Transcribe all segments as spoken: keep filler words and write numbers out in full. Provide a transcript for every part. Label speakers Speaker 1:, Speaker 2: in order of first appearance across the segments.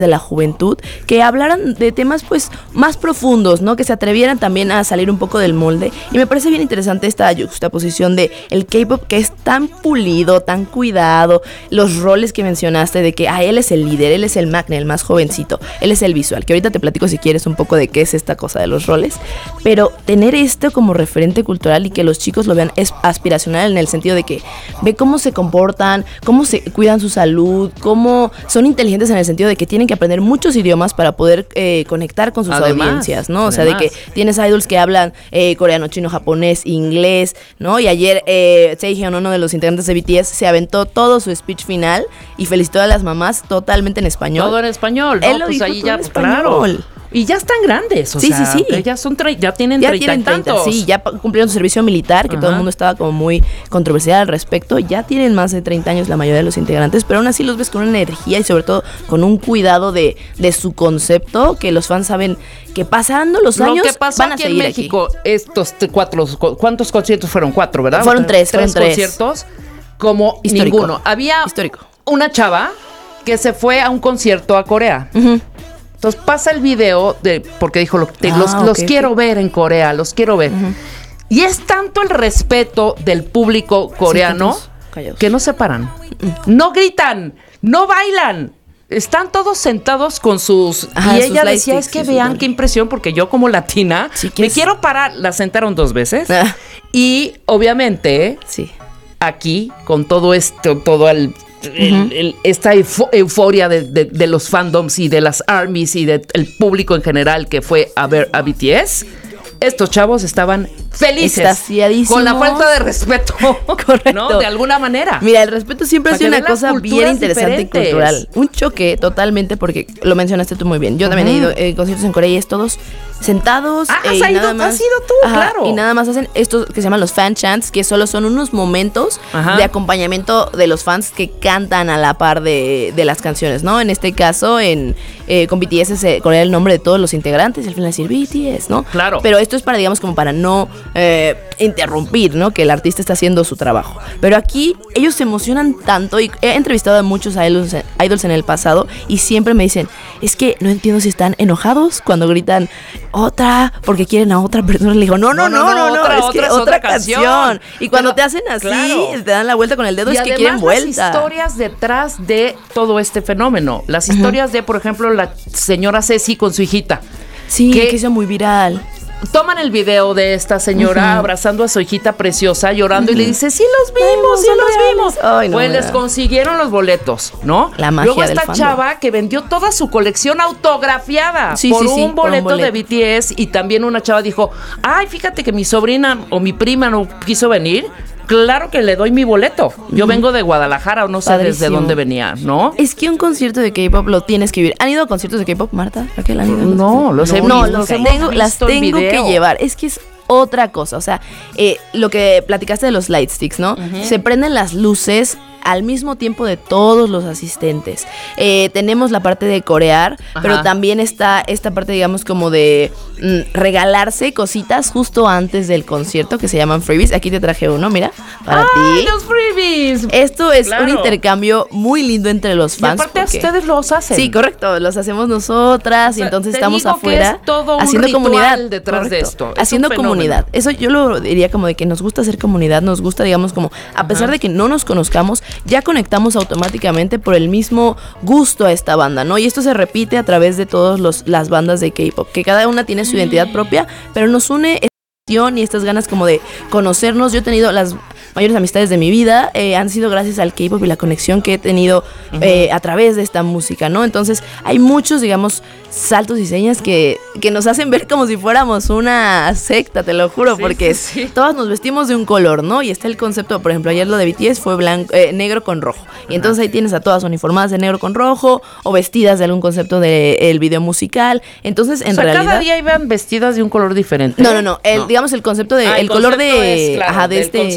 Speaker 1: de la juventud, que hablaran de temas pues más profundos, ¿no? Que se atrevieran también a salir un poco del molde. Y me parece bien interesante esta juxtaposición de el K-pop, que es tan pulido, tan cuidado, los roles que mencionaste de que ah, él es el líder, él es el Maknae, el más jovencito, él es el visual, que ahorita te platico si quieres un poco de qué es esta cosa de los roles, pero tener esto como referente cultural y que los chicos lo vean es aspiracional en el sentido de que ve cómo se comportan, cómo se cuidan su salud, cómo son inteligentes en el sentido de que tienen que aprender muchos idiomas para poder eh, conectar con sus además, audiencias, ¿no? O además. sea, de que tienes idols que hablan eh, coreano, chino, japonés, inglés, ¿no? Y ayer eh, Taehyun, uno de los integrantes de B T S, se aventó todo su speech final y felicitó a las mamás totalmente en español.
Speaker 2: Todo en español, ¿no?
Speaker 1: Él lo
Speaker 2: pues
Speaker 1: dijo
Speaker 2: ahí
Speaker 1: todo
Speaker 2: ya,
Speaker 1: en español.
Speaker 2: Claro. Y ya están grandes, o
Speaker 1: sí,
Speaker 2: sea,
Speaker 1: sí, sí.
Speaker 2: Ya, son tre- ya tienen
Speaker 1: ya
Speaker 2: treinta
Speaker 1: tienen
Speaker 2: y tantos.
Speaker 1: Sí, ya cumplieron su servicio militar, que Ajá. todo el mundo estaba como muy controversial al respecto. Ya tienen más de treinta años la mayoría de los integrantes, pero aún así los ves con una energía y sobre todo con un cuidado de, de su concepto, que los fans saben que pasando los años
Speaker 2: Lo que pasó
Speaker 1: van a
Speaker 2: aquí
Speaker 1: seguir
Speaker 2: en México,
Speaker 1: aquí.
Speaker 2: estos cuatro, ¿cuántos conciertos fueron? Cuatro, ¿verdad?
Speaker 1: Fueron tres,
Speaker 2: tres
Speaker 1: fueron
Speaker 2: conciertos, como
Speaker 1: Histórico.
Speaker 2: ninguno. Había
Speaker 1: Histórico.
Speaker 2: una chava que se fue a un concierto a Corea.
Speaker 1: Uh-huh.
Speaker 2: Entonces pasa el video de porque dijo lo, te,
Speaker 1: ah,
Speaker 2: los,
Speaker 1: okay,
Speaker 2: los
Speaker 1: okay.
Speaker 2: quiero ver en Corea, los quiero ver. Uh-huh. Y es tanto el respeto del público coreano sí, que no se paran, uh-huh. no gritan, no bailan. Están todos sentados con sus... Ajá, y ella decía, es que vean qué impresión, porque yo como latina sí, me es... quiero parar. La sentaron dos veces. Ah. Y obviamente,
Speaker 1: sí.
Speaker 2: aquí, con todo esto, todo el... El, uh-huh. el, esta eufo- euforia de, de, de los fandoms y de las armies y del público en general que fue a ver a B T S, estos chavos estaban felices con la falta de respeto. Correcto. ¿No? De alguna manera.
Speaker 1: Mira, el respeto siempre ha sido una cosa bien interesante diferentes. y cultural. Un choque totalmente, porque lo mencionaste tú muy bien. Yo uh-huh. también he ido a eh, conciertos en Corea y es todos sentados.
Speaker 2: Ah,
Speaker 1: eh,
Speaker 2: has,
Speaker 1: y
Speaker 2: ido,
Speaker 1: nada más,
Speaker 2: has ido tú,
Speaker 1: ajá,
Speaker 2: claro.
Speaker 1: Y nada más hacen estos que se llaman los fan chants, que solo son unos momentos ajá. de acompañamiento de los fans que cantan a la par de, de las canciones, ¿no? En este caso, en eh, con B T S se corea el nombre de todos los integrantes y al final decir B T S, ¿no?
Speaker 2: Claro.
Speaker 1: Pero esto es para, digamos, como para no eh, interrumpir, ¿no? Que el artista está haciendo su trabajo. Pero aquí ellos se emocionan tanto y he entrevistado a muchos idols, idols en el pasado y siempre me dicen, es que no entiendo si están enojados cuando gritan otra, porque quieren a otra persona. Le digo, no, no, no, no, no, no,
Speaker 2: otra,
Speaker 1: es que
Speaker 2: otra,
Speaker 1: otra,
Speaker 2: otra
Speaker 1: canción.
Speaker 2: canción.
Speaker 1: Y cuando
Speaker 2: Pero,
Speaker 1: te hacen así,
Speaker 2: claro.
Speaker 1: te dan la vuelta con el dedo,
Speaker 2: y
Speaker 1: es que quieren vuelta.
Speaker 2: Las historias detrás de todo este fenómeno. Las historias uh-huh. de, por ejemplo, la señora Ceci con su hijita.
Speaker 1: Sí, que, que hizo muy viral.
Speaker 2: Toman el video de esta señora uh-huh. abrazando a su hijita preciosa, llorando, uh-huh. y le dice, sí los vimos, Ay, sí los reales. vimos. Ay, no, pues les da. consiguieron los boletos, ¿no?
Speaker 1: La magia
Speaker 2: Luego esta
Speaker 1: del
Speaker 2: chava que vendió toda su colección autografiada
Speaker 1: sí,
Speaker 2: por,
Speaker 1: sí,
Speaker 2: un
Speaker 1: sí,
Speaker 2: boleto
Speaker 1: por un boleto
Speaker 2: de B T S, y también una chava dijo, ay, fíjate que mi sobrina o mi prima no quiso venir. Claro que le doy mi boleto. Yo mm. vengo de Guadalajara o no sé Padrísimo. desde dónde venía, ¿no?
Speaker 1: Es que un concierto de K-pop lo tienes que vivir. ¿Han ido a conciertos de K-pop, Marta? ¿Raquel, han ido?
Speaker 2: No, los he
Speaker 1: No,
Speaker 2: visto.
Speaker 1: los tengo, las tengo que llevar. Es que es otra cosa. O sea, eh, lo que platicaste de los light sticks, ¿no? Uh-huh. Se prenden las luces al mismo tiempo de todos los asistentes. Eh, tenemos la parte de corear, Ajá. pero también está esta parte, digamos, como de mm, regalarse cositas justo antes del concierto que se llaman freebies. Aquí te traje uno, mira, para
Speaker 2: ¡Ay,
Speaker 1: ti.
Speaker 2: los freebies!
Speaker 1: Esto es
Speaker 2: claro.
Speaker 1: un intercambio muy lindo entre los fans.
Speaker 2: Y aparte porque... ustedes los hacen.
Speaker 1: Sí, correcto, los hacemos nosotras, o sea, y entonces estamos afuera
Speaker 2: es todo un
Speaker 1: haciendo comunidad
Speaker 2: detrás
Speaker 1: correcto,
Speaker 2: de esto. Es
Speaker 1: haciendo comunidad. Eso yo lo diría como de que nos gusta hacer comunidad, nos gusta, digamos, como a pesar Ajá. de que no nos conozcamos, ya conectamos automáticamente por el mismo gusto a esta banda, ¿no? Y esto se repite a través de todas las bandas de K-pop, que cada una tiene su identidad propia, pero nos une esta pasión y estas ganas como de conocernos. Yo he tenido las mayores amistades de mi vida, eh, han sido gracias al K-pop y la conexión que he tenido uh-huh. eh, a través de esta música, ¿no? Entonces hay muchos, digamos, saltos y señas que, que nos hacen ver como si fuéramos una secta, te lo juro, sí, porque sí, sí. todas nos vestimos de un color, ¿no? Y está el concepto, por ejemplo, ayer lo de B T S fue blanco, eh, negro con rojo, y entonces uh-huh. ahí tienes a todas uniformadas de negro con rojo o vestidas de algún concepto del video musical. Entonces, en
Speaker 2: o sea,
Speaker 1: realidad...
Speaker 2: cada día iban vestidas de un color diferente.
Speaker 1: No, no, no, el,
Speaker 2: no.
Speaker 1: digamos el concepto de
Speaker 2: ah, el,
Speaker 1: el color
Speaker 2: concepto
Speaker 1: de...
Speaker 2: es, claro,
Speaker 1: ajá, de
Speaker 2: del
Speaker 1: este...
Speaker 2: concierto.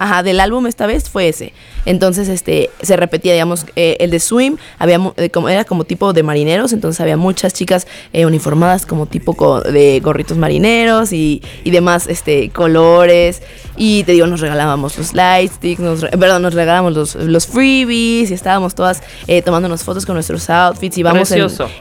Speaker 1: ajá, del álbum esta vez fue ese. Entonces, este, se repetía, digamos, eh, el de Swim, había eh, como, era como tipo de marineros, entonces había muchas chicas eh, uniformadas como tipo co- de gorritos marineros y, y demás este, colores. Y te digo, nos regalábamos los lightsticks, nos, re- perdón, nos regalábamos los, los freebies y estábamos todas eh, tomándonos fotos con nuestros outfits y vamos en,